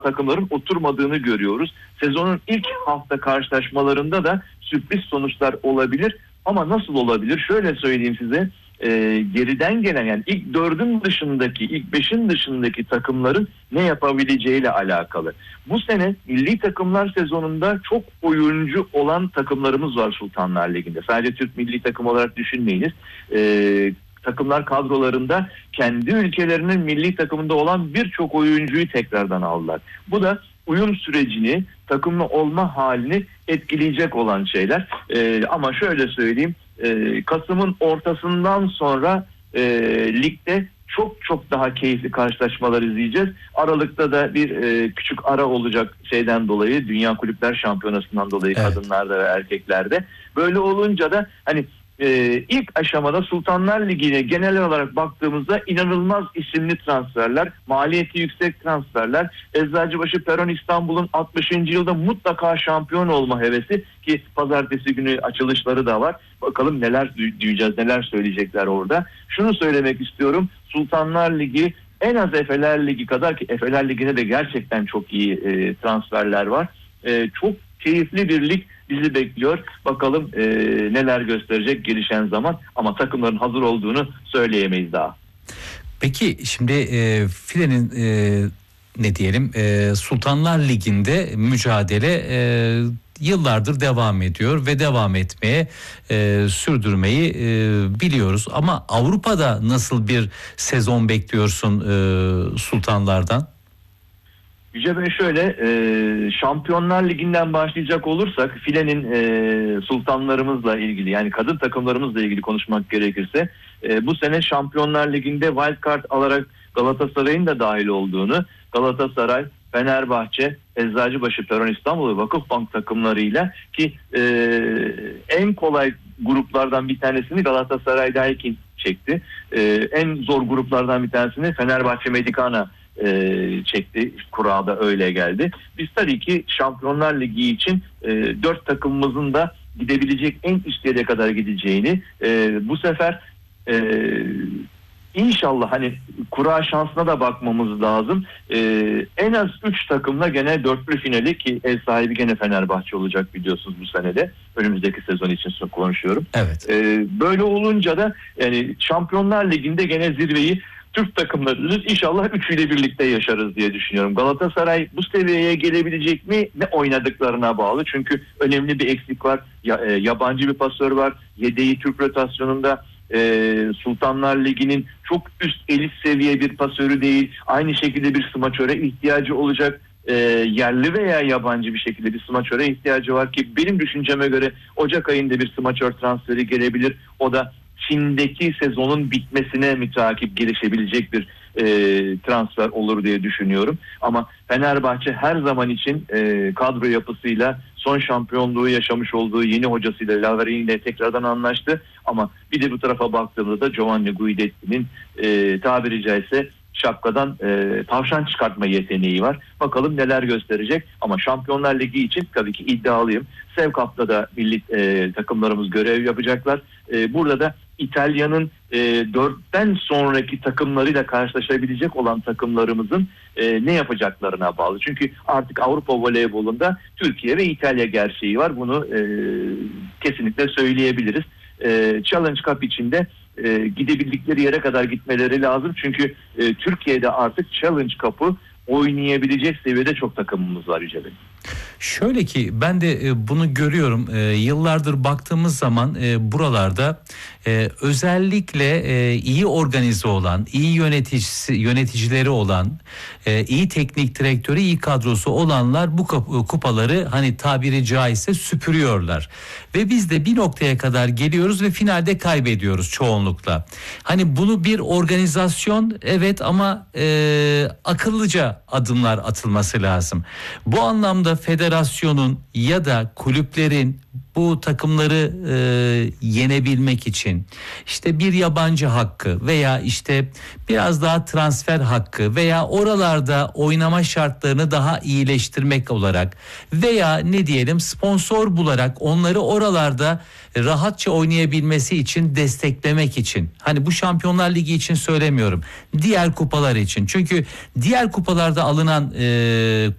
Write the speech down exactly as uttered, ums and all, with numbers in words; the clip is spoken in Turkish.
takımların oturmadığını görüyoruz. Sezonun ilk hafta karşılaşmalarında da sürpriz sonuçlar olabilir. Ama nasıl olabilir? Şöyle söyleyeyim size. E, geriden gelen, yani ilk dördün dışındaki, ilk beşin dışındaki takımların ne yapabileceğiyle alakalı. Bu sene milli takımlar sezonunda çok oyuncu olan takımlarımız var Sultanlar Ligi'nde. Sadece Türk milli takım olarak düşünmeyiniz. E, takımlar kadrolarında kendi ülkelerinin milli takımında olan birçok oyuncuyu tekrardan aldılar. Bu da uyum sürecini, takımlı olma halini etkileyecek olan şeyler. E, ama şöyle söyleyeyim. Kasım'ın ortasından sonra e, ligde çok çok daha keyifli karşılaşmalar izleyeceğiz. Aralıkta da bir e, küçük ara olacak şeyden dolayı, Dünya Kulüpler Şampiyonası'ndan dolayı, evet, kadınlarda ve erkeklerde. Böyle olunca da hani e, ilk aşamada Sultanlar Ligi'ne genel olarak baktığımızda inanılmaz isimli transferler, maliyeti yüksek transferler, Eczacıbaşı Peron İstanbul'un altmışıncı yılda mutlaka şampiyon olma hevesi, ki pazartesi günü açılışları da var. Bakalım neler duyacağız, neler söyleyecekler orada. Şunu söylemek istiyorum. Sultanlar Ligi en az Efeler Ligi kadar, ki Efeler Ligi'ne de gerçekten çok iyi e, transferler var. E, çok keyifli bir lig bizi bekliyor. Bakalım e, neler gösterecek gelişen zaman, ama takımların hazır olduğunu söyleyemeyiz daha. Peki şimdi e, Filenin e, ne diyelim e, Sultanlar Ligi'nde mücadele e, yıllardır devam ediyor ve devam etmeye, e, sürdürmeyi e, biliyoruz. Ama Avrupa'da nasıl bir sezon bekliyorsun e, Sultanlardan? Yüce Bey, şöyle e, Şampiyonlar Ligi'nden başlayacak olursak, Filenin e, sultanlarımızla ilgili, yani kadın takımlarımızla ilgili konuşmak gerekirse, e, bu sene Şampiyonlar Ligi'nde wildcard alarak Galatasaray'ın da dahil olduğunu, Galatasaray, Fenerbahçe, Eczacıbaşı, Peron İstanbul ve Vakıfbank takımlarıyla, ki e, en kolay gruplardan bir tanesini Galatasaray'dayken çekti. E, en zor gruplardan bir tanesini Fenerbahçe Medikana e, çekti. Kurada öyle geldi. Biz tabii ki Şampiyonlar Ligi için e, dört takımımızın da gidebilecek en üst yere kadar gideceğini, e, bu sefer e, İnşallah hani kura şansına da bakmamız lazım. Ee, en az üç takımla gene dörtlü finali, ki ev sahibi gene Fenerbahçe olacak biliyorsunuz bu senede. Önümüzdeki sezon için konuşuyorum. Evet. Ee, böyle olunca da yani Şampiyonlar Ligi'nde gene zirveyi Türk takımlarıyız. İnşallah üçüyle birlikte yaşarız diye düşünüyorum. Galatasaray bu seviyeye gelebilecek mi? Ne oynadıklarına bağlı. Çünkü önemli bir eksik var. Ya, e, yabancı bir pasör var. Yedeği Türk rotasyonunda. Ee, Sultanlar Ligi'nin çok üst elit seviye bir pasörü değil. Aynı şekilde bir smaçöre ihtiyacı olacak. Ee, yerli veya yabancı bir şekilde bir smaçöre ihtiyacı var, ki benim düşünceme göre Ocak ayında bir smaçör transferi gelebilir. O da Çin'deki sezonun bitmesine mütakip gelişebilecek bir e, transfer olur diye düşünüyorum. Ama Fenerbahçe her zaman için e, kadro yapısıyla, son şampiyonluğu yaşamış olduğu yeni hocasıyla, Laverini ile tekrardan anlaştı. Ama bir de bu tarafa baktığımızda da Giovanni Guidetti'nin e, tabiri caizse şapkadan e, tavşan çıkartma yeteneği var. Bakalım neler gösterecek. Ama Şampiyonlar Ligi için tabii ki iddialıyım. Sevkap'ta da milli e, takımlarımız görev yapacaklar. E, burada da İtalya'nın e, dörtten sonraki takımlarıyla karşılaşabilecek olan takımlarımızın e, ne yapacaklarına bağlı. Çünkü artık Avrupa voleybolunda Türkiye ve İtalya gerçeği var. Bunu e, kesinlikle söyleyebiliriz. E, Challenge Cup içinde e, gidebildikleri yere kadar gitmeleri lazım. Çünkü e, Türkiye'de artık Challenge Cup'ı oynayabilecek seviyede çok takımımız var Yüce Bey. Şöyle ki ben de bunu görüyorum. E, yıllardır baktığımız zaman e, buralarda e, özellikle e, iyi organize olan, iyi yöneticisi, yöneticileri olan, e, iyi teknik direktörü, iyi kadrosu olanlar bu kupaları hani tabiri caizse süpürüyorlar. Ve biz de bir noktaya kadar geliyoruz ve finalde kaybediyoruz çoğunlukla. Hani bunu bir organizasyon, evet, ama e, akıllıca adımlar atılması lazım. Bu anlamda federasyonun ya da kulüplerin bu takımları e, yenebilmek için işte bir yabancı hakkı veya işte biraz daha transfer hakkı veya oralarda oynama şartlarını daha iyileştirmek olarak veya ne diyelim sponsor bularak onları oralarda rahatça oynayabilmesi için desteklemek için, hani bu Şampiyonlar Ligi için söylemiyorum, diğer kupalar için, çünkü diğer kupalarda alınan e,